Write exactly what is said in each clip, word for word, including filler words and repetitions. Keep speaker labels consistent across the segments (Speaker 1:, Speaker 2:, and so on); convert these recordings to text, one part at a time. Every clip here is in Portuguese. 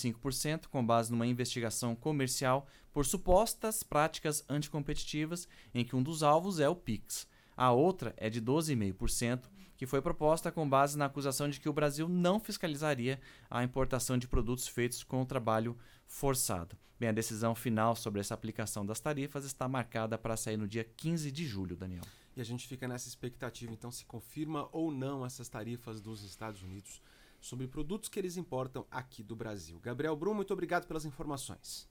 Speaker 1: cinco por cento, com base numa investigação comercial por supostas práticas anticompetitivas, em que um dos alvos é o Pix. A outra é de doze vírgula cinco por cento, que foi proposta com base na acusação de que o Brasil não fiscalizaria a importação de produtos feitos com trabalho forçado. Bem, a decisão final sobre essa aplicação das tarifas está marcada para sair no dia quinze de julho, Daniel.
Speaker 2: E a gente fica nessa expectativa, então, se confirma ou não essas tarifas dos Estados Unidos sobre produtos que eles importam aqui do Brasil. Gabriel Brum, muito obrigado pelas informações.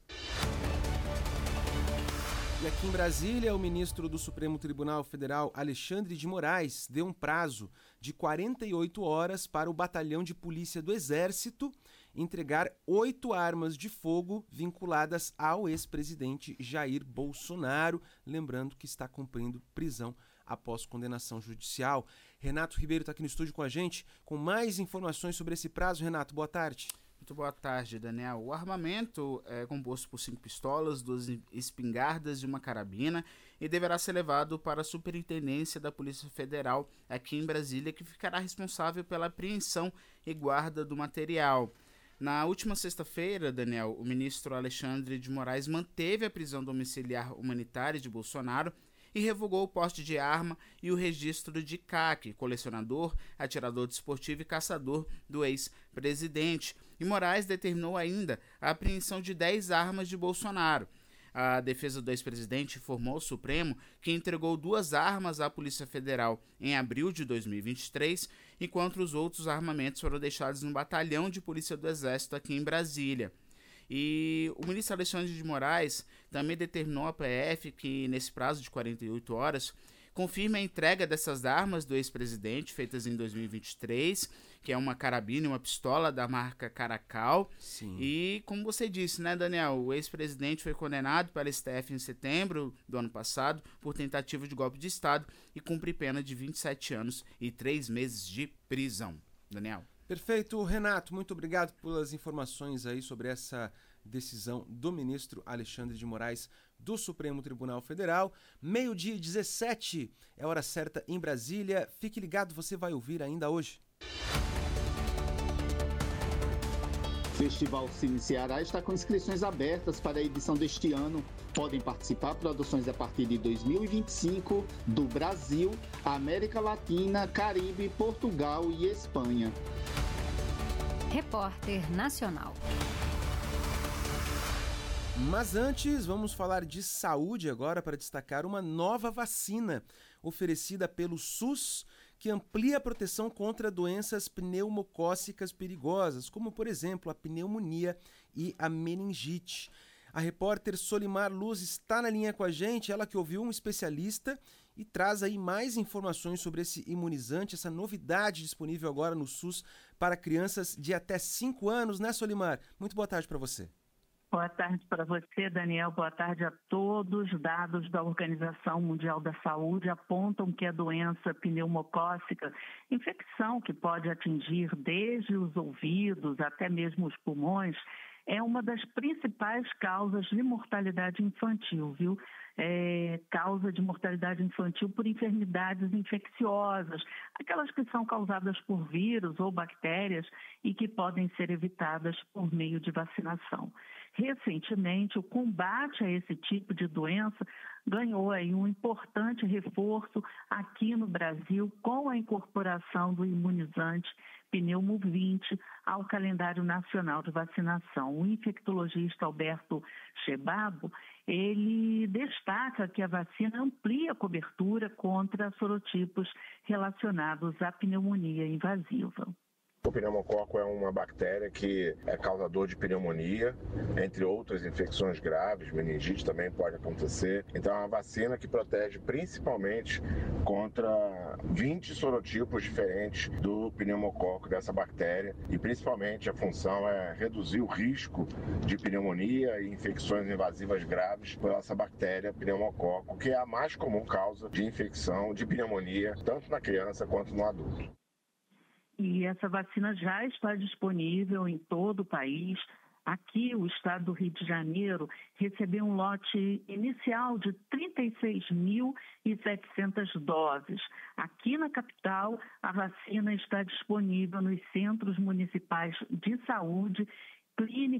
Speaker 2: E aqui em Brasília, o ministro do Supremo Tribunal Federal, Alexandre de Moraes, deu um prazo de quarenta e oito horas para o Batalhão de Polícia do Exército entregar oito armas de fogo vinculadas ao ex-presidente Jair Bolsonaro, lembrando que está cumprindo prisão após condenação judicial. Renato Ribeiro está aqui no estúdio com a gente com mais informações sobre esse prazo. Renato, boa tarde.
Speaker 3: Muito boa tarde, Daniel. O armamento é composto por cinco pistolas, duas espingardas e uma carabina e deverá ser levado para a Superintendência da Polícia Federal aqui em Brasília, que ficará responsável pela apreensão e guarda do material. Na última sexta-feira, Daniel, o ministro Alexandre de Moraes manteve a prisão domiciliar humanitária de Bolsonaro e revogou o porte de arma e o registro de C A C, colecionador, atirador desportivo e caçador do ex-presidente. E Moraes determinou ainda a apreensão de dez armas de Bolsonaro. A defesa do ex-presidente informou ao Supremo que entregou duas armas à Polícia Federal em abril de dois mil e vinte e três, enquanto os outros armamentos foram deixados no Batalhão de Polícia do Exército aqui em Brasília. E o ministro Alexandre de Moraes também determinou à P F que, nesse prazo de quarenta e oito horas, confirme a entrega dessas armas do ex-presidente, feitas em dois mil e vinte e três, que é uma carabina e uma pistola da marca Caracal.
Speaker 2: Sim.
Speaker 3: E, como você disse, né, Daniel, o ex-presidente foi condenado pela S T F em setembro do ano passado por tentativa de golpe de Estado e cumpre pena de vinte e sete anos e três meses de prisão. Daniel.
Speaker 2: Perfeito, Renato, muito obrigado pelas informações aí sobre essa decisão do ministro Alexandre de Moraes do Supremo Tribunal Federal. Meio-dia e dezessete, é hora certa em Brasília. Fique ligado, você vai ouvir ainda hoje.
Speaker 4: Festival Cine Ceará está com inscrições abertas para a edição deste ano. Podem participar produções a partir de dois mil e vinte e cinco do Brasil, América Latina, Caribe, Portugal e Espanha.
Speaker 5: Repórter Nacional.
Speaker 2: Mas antes, vamos falar de saúde agora para destacar uma nova vacina oferecida pelo SUS que amplia a proteção contra doenças pneumocócicas perigosas, como, por exemplo, a pneumonia e a meningite. A repórter Solimar Luz está na linha com a gente, ela que ouviu um especialista e traz aí mais informações sobre esse imunizante, essa novidade disponível agora no SUS para crianças de até cinco anos, né, Solimar? Muito boa tarde para você.
Speaker 6: Boa tarde para você, Daniel. Boa tarde a todos. Dados da Organização Mundial da Saúde apontam que a doença pneumocócica, infecção que pode atingir desde os ouvidos até mesmo os pulmões, é uma das principais causas de mortalidade infantil, viu? É, causa de mortalidade infantil por enfermidades infecciosas, aquelas que são causadas por vírus ou bactérias e que podem ser evitadas por meio de vacinação. Recentemente, o combate a esse tipo de doença ganhou aí um importante reforço aqui no Brasil com a incorporação do imunizante Pneumo vinte ao calendário nacional de vacinação. O infectologista Alberto Chebabo, ele destaca que a vacina amplia a cobertura contra sorotipos relacionados à pneumonia invasiva.
Speaker 7: O pneumococo é uma bactéria que é causador de pneumonia, entre outras infecções graves, meningite também pode acontecer. Então é uma vacina que protege principalmente contra vinte sorotipos diferentes do pneumococo, dessa bactéria, e principalmente a função é reduzir o risco de pneumonia e infecções invasivas graves por essa bactéria pneumococo, que é a mais comum causa de infecção de pneumonia, tanto na criança quanto no adulto.
Speaker 6: E essa vacina já está disponível em todo o país. Aqui, o estado do Rio de Janeiro recebeu um lote inicial de trinta e seis mil e setecentas doses. Aqui na capital, a vacina está disponível nos centros municipais de saúde, clínicas